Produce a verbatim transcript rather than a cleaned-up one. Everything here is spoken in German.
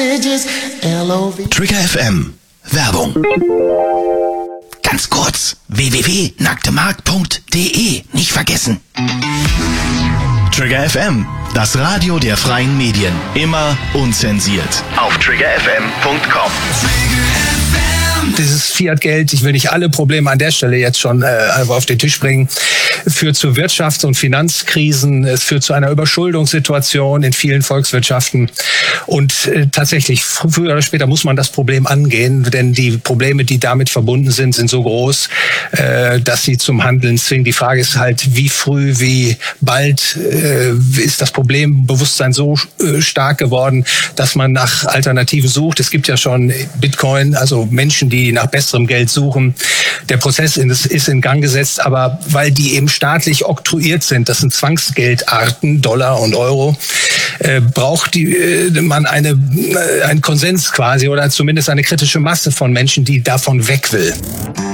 Trigger F M. Werbung. Ganz kurz. w w w punkt nacktemarkt punkt d e. Nicht vergessen. Trigger F M. Das Radio der freien Medien. Immer unzensiert. Auf trigger f m punkt com. Dieses Fiat-Geld, ich will nicht alle Probleme an der Stelle jetzt schon äh, auf den Tisch bringen, führt zu Wirtschafts- und Finanzkrisen, es führt zu einer Überschuldungssituation in vielen Volkswirtschaften und äh, tatsächlich, früher oder später muss man das Problem angehen, denn die Probleme, die damit verbunden sind, sind so groß, äh, dass sie zum Handeln zwingen. Die Frage ist halt, wie früh, wie bald äh, ist das Problembewusstsein so äh, stark geworden, dass man nach Alternativen sucht. Es gibt ja schon Bitcoin, also Menschen, die nach besserem Geld suchen. Der Prozess ist in Gang gesetzt, aber weil die eben staatlich oktroyiert sind, das sind Zwangsgeldarten, Dollar und Euro, äh, braucht die, äh, man eine, äh, einen Konsens quasi oder zumindest eine kritische Masse von Menschen, die davon weg will.